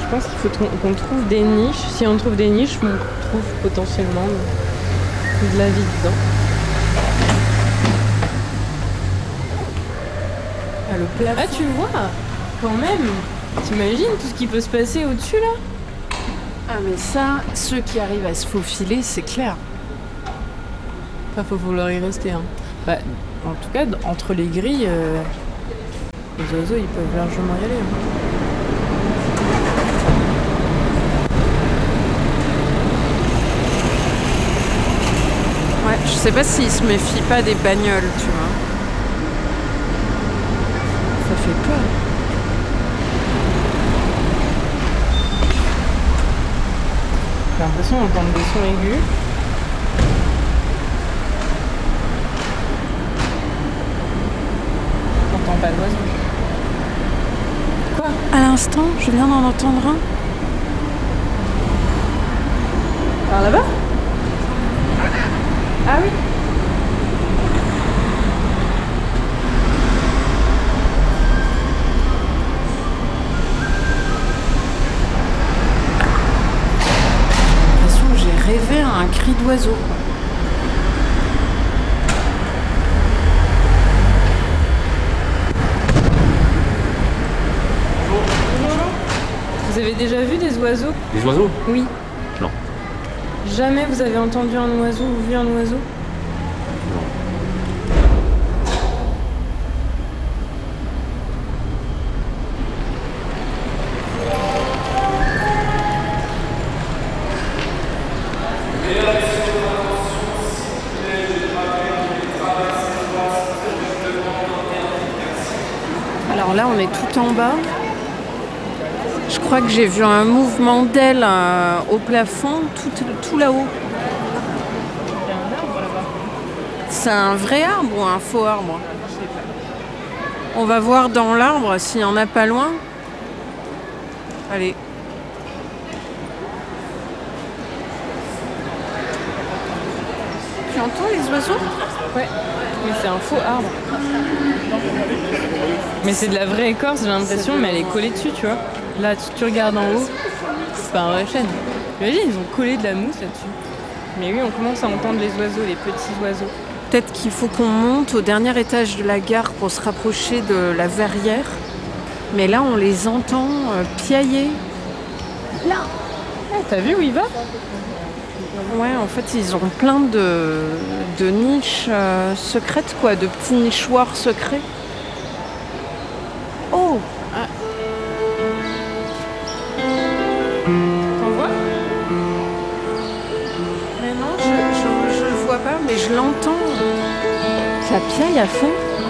je pense qu'il faut qu'on trouve des niches. Si on trouve des niches, on trouve potentiellement de la vie dedans. Ah, le plafond. Ah, tu vois, quand même. T'imagines tout ce qui peut se passer au-dessus, là? Ah, mais ça, ceux qui arrivent à se faufiler, c'est clair. Enfin, faut vouloir y rester, hein. Bah, en tout cas, entre les grilles, les oiseaux, ils peuvent largement y aller, hein. Ouais, je sais pas s'ils se méfient pas des bagnoles, tu vois. Ça fait peur. J'ai l'impression d'entendre des sons aigus. J'entends pas d'oiseaux. Quoi? À l'instant, je viens d'en entendre un. Par là-bas? Ah oui. J'ai l'impression que j'ai rêvé à un cri d'oiseau, quoi. Vous avez déjà vu des oiseaux? Des oiseaux? Oui. Non. Jamais vous avez entendu un oiseau ou vu un oiseau? Non. Alors là, on est tout en bas. Je crois que j'ai vu un mouvement d'aile au plafond, tout là-haut. Il y a un arbre là-bas. C'est un vrai arbre ou un faux arbre? On va voir dans l'arbre s'il y en a pas loin. Allez. Tu entends les oiseaux? Ouais. Mais c'est un faux arbre. Mais c'est de la vraie écorce, j'ai l'impression, mais elle est collée dessus, tu vois. Là, tu regardes en haut, c'est pas un vrai chêne. Imagine, ils ont collé de la mousse là-dessus. Mais oui, on commence à entendre les oiseaux, les petits oiseaux. Peut-être qu'il faut qu'on monte au dernier étage de la gare pour se rapprocher de la verrière. Mais là, on les entend piailler. Là. Ah, t'as vu où il va? Ouais, en fait, ils ont plein de niches secrètes, quoi, de petits nichoirs secrets. Oh! T'en vois? Mais non, je le vois pas, mais je l'entends. Ça piaille à fond.